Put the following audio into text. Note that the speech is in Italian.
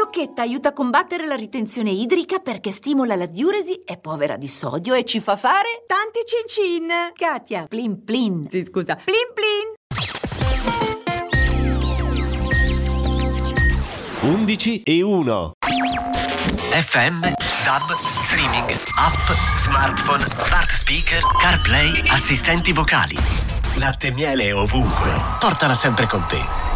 Rocchetta aiuta a combattere la ritenzione idrica perché stimola la diuresi, è povera di sodio e ci fa fare tanti cin-cin. Katia, plin plin. Sì, scusa, plin plin. 11:01. FM, DAB, streaming, app, smartphone, smart speaker, CarPlay, assistenti vocali. Latte e miele ovunque. Portala sempre con te.